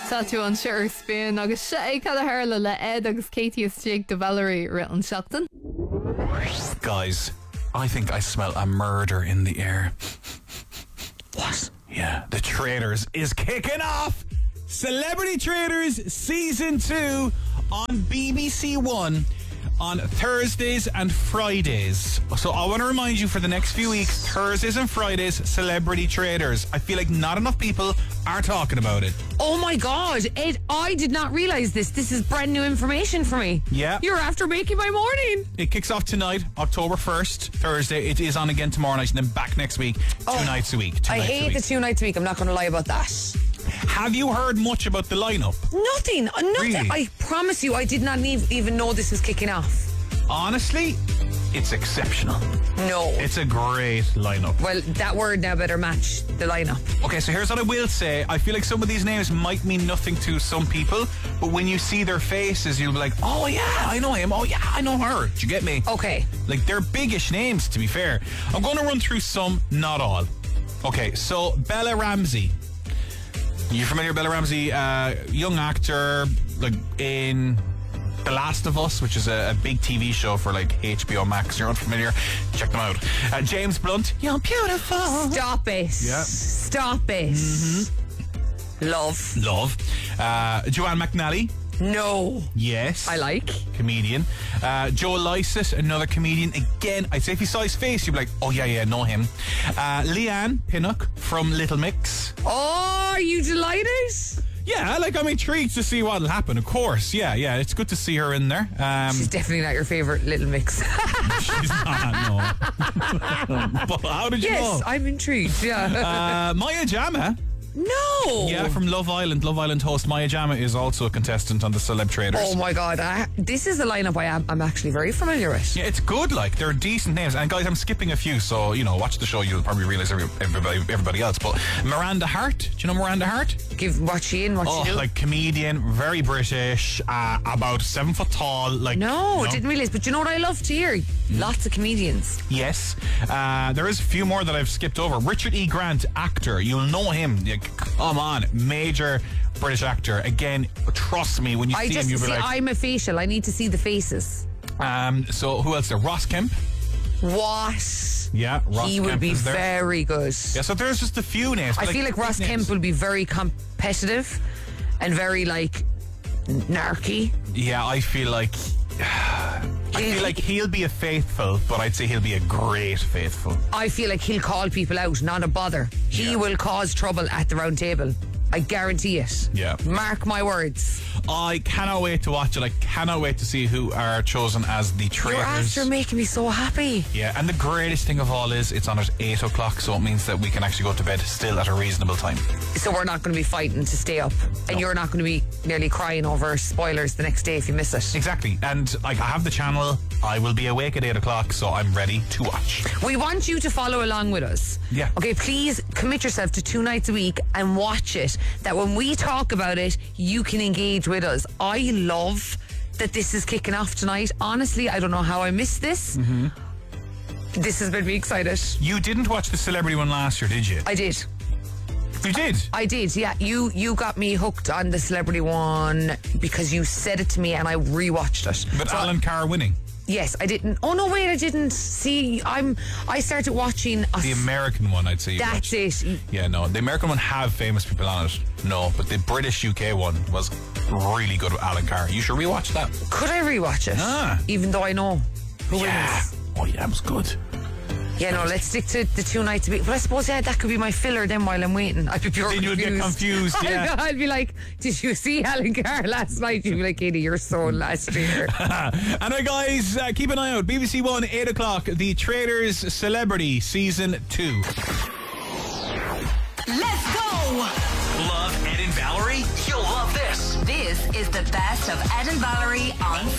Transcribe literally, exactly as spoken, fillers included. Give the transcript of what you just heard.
Sáú an siar spin agus sé cad hála le Ed agus Katie is Jake de Valerie written Shelton. Guys, I think I smell a murder in the air. What? Yeah, The Traitors is kicking off. Celebrity Traitors Season two on B B C One on Thursdays and Fridays. So I want to remind you, for the next few weeks, Thursdays and Fridays, Celebrity Traitors. I feel like not enough people are talking about it. Oh my God, Ed, I did not realise this. This is brand new information for me. Yeah. You're after making my morning. It kicks off tonight, October first, Thursday. It is on again tomorrow night and then back next week, two Oh, nights a week. Two I nights a hate week. the two nights a week. I'm not going to lie about that. Have you heard much about the lineup? Nothing. uh, Nothing. Really? I promise you, I did not ev- even know this was kicking off. Honestly, it's exceptional. No. It's a great lineup. Well, that word now better match the lineup. Okay, so here's what I will say. I feel like some of these names might mean nothing to some people, but when you see their faces, you'll be like, oh yeah, I know him. Oh yeah, I know her. Do you get me? Okay. Like, they're biggish names, to be fair. I'm going to run through some, not all. Okay, so Bella Ramsey. You familiar with Bella Ramsey? Uh, young actor, like in The Last of Us, which is a, a big T V show for like H B O Max. You're unfamiliar? Check them out. Uh, James Blunt. You're beautiful. Stop it. Yeah. Stop it. Mm-hmm. Love. Love. Uh, Joanne McNally. No. Yes. I like. Comedian. Uh, Joe Lycett, another comedian. Again, I'd say if you saw his face, you'd be like, oh yeah, yeah, know him. Uh, Leanne Pinnock from Little Mix. Oh, are you delighted? Yeah, like, I'm intrigued to see what'll happen, of course. Yeah, yeah, it's good to see her in there. Um, She's definitely not your favourite Little Mix. she's not, no. But how did you Yes, know? I'm intrigued, yeah. Uh, Maya Jama. No. Yeah, from Love Island. Love Island host Maya Jama is also a contestant on the Celeb Traitors. Oh my God, I, this is a lineup I am I'm actually very familiar with. Yeah, it's good. Like, they're decent names. And guys, I'm skipping a few, so, you know, watch the show. You'll probably realise every, everybody, everybody else. But Miranda Hart, do you know Miranda Hart? Give what she in, what Oh, she do. like comedian, very British, uh, about seven foot tall. Like, No, you I know? didn't realise. But you know what I love to hear? Lots of comedians. Yes. Uh, there is a few more that I've skipped over. Richard E. Grant, actor. You'll know him. Like, come on. Major British actor. Again, trust me, when you I see just him, you'll be see, like... I'm a facial. I need to see the faces. Um, so, who else there? Ross Kemp. What? Yeah, Ross He Kemp would be is there. very good. Yeah, so there's just a few names. I but, feel like big Ross names. Kemp will be very competitive and very, like, narky. Yeah, I feel like... I feel like he'll be a faithful, but I'd say he'll be a great faithful. I feel like he'll call people out, not a bother. He Yeah. will cause trouble at the round table. I guarantee it. Yeah. Mark my words. I cannot wait to watch it. I cannot wait to see who are chosen as the You're traitors. after making me so happy. Yeah, and the greatest thing of all is it's on at eight o'clock, so it means that we can actually go to bed still at a reasonable time. So we're not going to be fighting to stay up. And No. you're not going to be nearly crying over spoilers the next day if you miss it. Exactly. And like, I have the channel. I will be awake at eight o'clock, so I'm ready to watch. We want you to follow along with us. Yeah. Okay, please commit yourself to two nights a week and watch it. That when we talk about it, you can engage with us. I love that this is kicking off tonight. Honestly, I don't know how I missed this. Mm-hmm. This has made me excited. You didn't watch the celebrity one last year, did you? I did. You did? I did, yeah. You you got me hooked on the celebrity one because you said it to me and I rewatched it. But So- Alan Carr winning. Yes, I didn't. Oh no, wait, I didn't. See, I'm. I started watching. A The American one, I'd say. You That's watched. it. Yeah, no. The American one have famous people on it. No, but the British U K one was really good with Alan Carr. You should rewatch that. Could I rewatch it? Ah. Even though I know who Yeah. wins. Oh, yeah, it was good. Yeah, no, let's stick to the two nights a week. But I suppose, yeah, that could be my filler then while I'm waiting. I'd be pure Then you'd get confused, yeah. I'd, I'd be like, did you see Alan Carr last night? You'd be like, Katie, you're so last year. Anyway, guys, uh, keep an eye out. B B C One, eight o'clock. The Traitors Celebrity Season two. Let's go! Love Ed and Valerie? You'll love this. This is the best of Ed and Valerie on